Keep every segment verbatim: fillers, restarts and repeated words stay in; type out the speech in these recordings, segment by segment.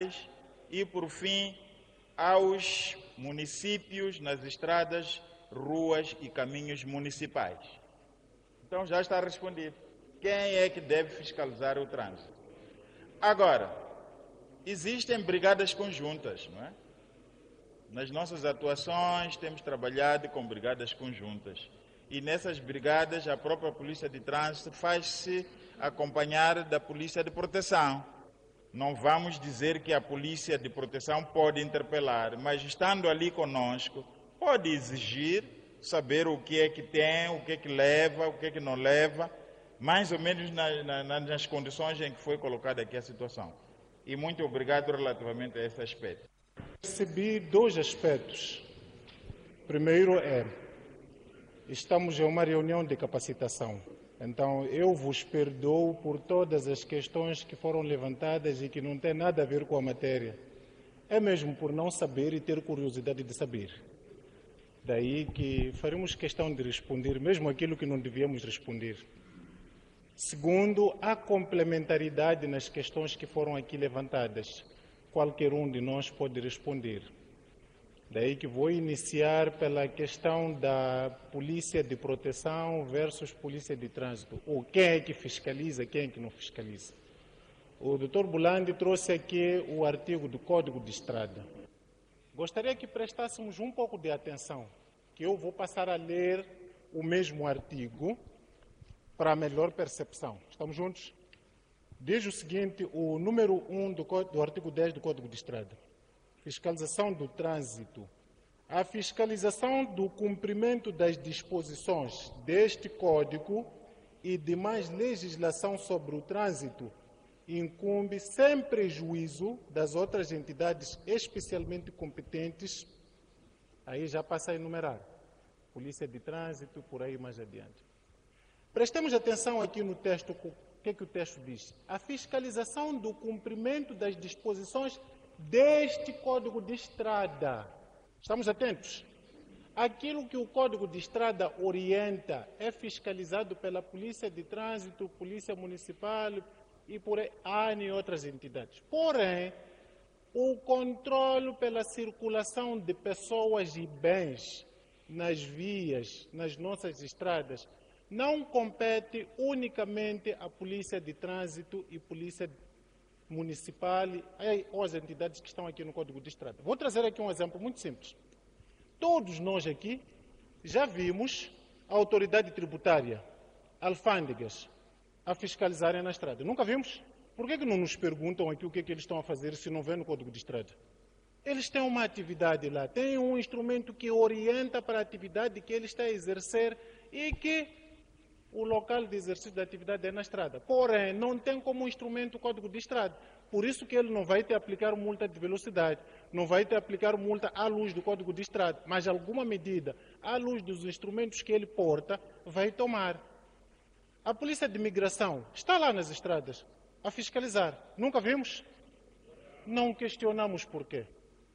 e, por fim, aos municípios nas estradas, ruas e caminhos municipais. Então já está respondido. Quem é que deve fiscalizar o trânsito? Agora, existem brigadas conjuntas, não é? Nas nossas atuações temos trabalhado com brigadas conjuntas. E nessas brigadas a própria Polícia de Trânsito faz-se acompanhar da Polícia de Proteção. Não vamos dizer que a Polícia de Proteção pode interpelar, mas estando ali conosco, pode exigir saber o que é que tem, o que é que leva, o que é que não leva, mais ou menos na, na, nas condições em que foi colocada aqui a situação. E muito obrigado relativamente a esse aspecto. Percebi dois aspectos. Primeiro é, estamos em uma reunião de capacitação. Então, eu vos perdoo por todas as questões que foram levantadas e que não têm nada a ver com a matéria. É mesmo por não saber e ter curiosidade de saber. Daí que faremos questão de responder, mesmo aquilo que não devíamos responder. Segundo, há complementaridade nas questões que foram aqui levantadas. Qualquer um de nós pode responder. Daí que vou iniciar pela questão da Polícia de Proteção versus Polícia de Trânsito. Ou quem é que fiscaliza, quem é que não fiscaliza. O doutor Bulandi trouxe aqui o artigo do Código de Estrada. Gostaria que prestássemos um pouco de atenção, que eu vou passar a ler o mesmo artigo para melhor percepção. Estamos juntos? Diz o seguinte, o número um do, do artigo dez do Código de Estrada. Fiscalização do trânsito. A fiscalização do cumprimento das disposições deste Código e demais legislação sobre o trânsito incumbe sem prejuízo das outras entidades especialmente competentes, aí já passa a enumerar, Polícia de Trânsito, por aí mais adiante. Prestemos atenção aqui no texto, o que, é que o texto diz? A fiscalização do cumprimento das disposições deste Código de Estrada. Estamos atentos? Aquilo que o Código de Estrada orienta é fiscalizado pela Polícia de Trânsito, Polícia Municipal e por aí e outras entidades. Porém, o controle pela circulação de pessoas e bens nas vias, nas nossas estradas, não compete unicamente à Polícia de Trânsito e Polícia Municipal ou as entidades que estão aqui no Código de Estrada. Vou trazer aqui um exemplo muito simples. Todos nós aqui já vimos a autoridade tributária, alfândegas, a fiscalizarem na estrada. Nunca vimos? Por que, que não nos perguntam aqui o que, é que eles estão a fazer se não vê no Código de Estrada? Eles têm uma atividade lá, têm um instrumento que orienta para a atividade que ele está a exercer e que o local de exercício da atividade é na estrada. Porém, não tem como instrumento o Código de Estrada. Por isso que ele não vai te aplicar multa de velocidade, não vai te aplicar multa à luz do Código de Estrada, mas alguma medida à luz dos instrumentos que ele porta, vai tomar. A Polícia de Imigração está lá nas estradas a fiscalizar. Nunca vimos? Não questionamos por quê.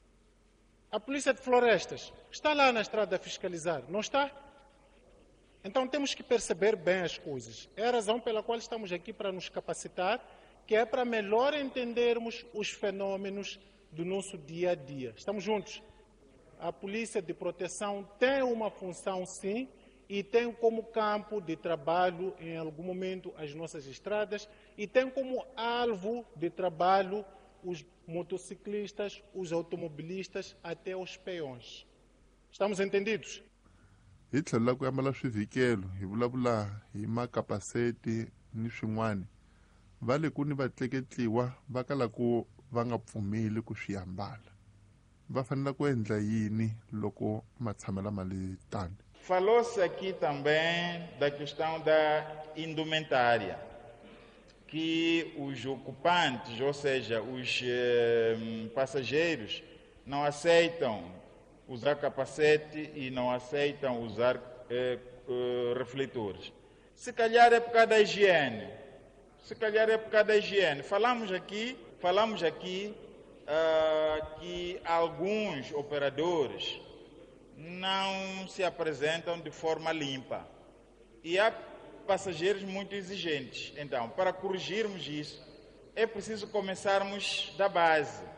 A Polícia de Florestas está lá na estrada a fiscalizar. Não está? Então temos que perceber bem as coisas. É a razão pela qual estamos aqui para nos capacitar, que é para melhor entendermos os fenômenos do nosso dia a dia. Estamos juntos? A Polícia de Proteção tem uma função, sim, e tem como campo de trabalho, em algum momento, as nossas estradas, e tem como alvo de trabalho os motociclistas, os automobilistas, até os peões. Estamos entendidos? Hi tlhela ku yamala swivikelo hi vulavula hi makapaseti ni swin'wana va le ku ni va tleketliwa va kala ku va nga pfumeli ku swi ambala va fanele ku endla yini loko ma tshamela mali tani? Falou-se aqui também da questão da indumentária, que os ocupantes, ou seja, os eh, passageiros, não aceitam usar capacete e não aceitam usar eh, eh, refletores. Se calhar é por causa da higiene. Se calhar é por causa da higiene. Falamos aqui, falamos aqui uh, que alguns operadores não se apresentam de forma limpa. E há passageiros muito exigentes. Então, para corrigirmos isso, é preciso começarmos da base.